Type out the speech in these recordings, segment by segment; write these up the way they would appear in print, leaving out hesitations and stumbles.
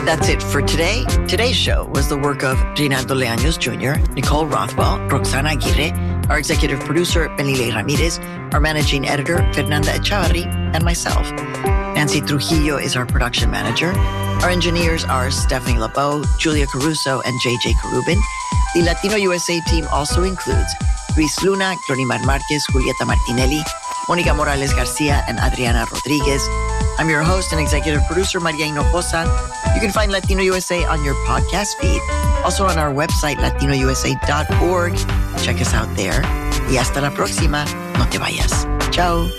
That's it for today. Today's show was the work of Reynaldo Leaños Jr., Nicole Rothwell, Roxana Aguirre, our executive producer, Benile Ramirez, our managing editor, Fernanda Echavarri, and myself. Nancy Trujillo is our production manager. Our engineers are Stephanie LeBeau, Julia Caruso, and JJ Karubin. The Latino USA team also includes Luis Luna, Clonimar Marquez, Julieta Martinelli, Monica Morales Garcia, and Adriana Rodriguez. I'm your host and executive producer, Maria Hinojosa. You can find Latino USA on your podcast feed, also on our website, latinousa.org. Check us out there. Y hasta la próxima. No te vayas. Ciao.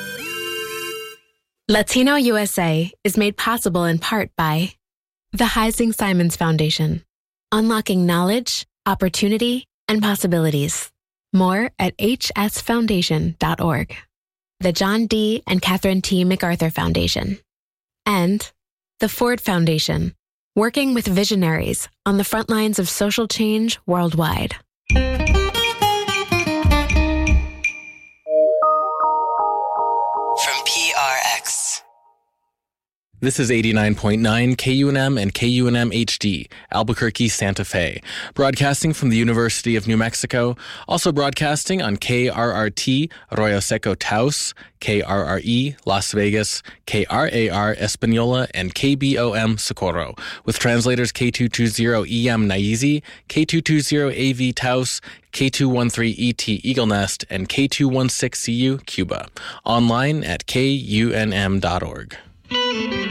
Latino USA is made possible in part by the Heising Simons Foundation, unlocking knowledge, opportunity, and possibilities. More at hsfoundation.org. The John D. and Catherine T. MacArthur Foundation, and the Ford Foundation, working with visionaries on the front lines of social change worldwide. From PRX. This is 89.9 KUNM and KUNM HD, Albuquerque, Santa Fe, broadcasting from the University of New Mexico, also broadcasting on KRRT, Arroyo Seco Taos, KRRE, Las Vegas, KRAR, Espanola, and KBOM, Socorro, with translators K220EM Naizi, K220AV Taos, K213ET Eagle Nest, and K216CU Cuba. Online at KUNM.org.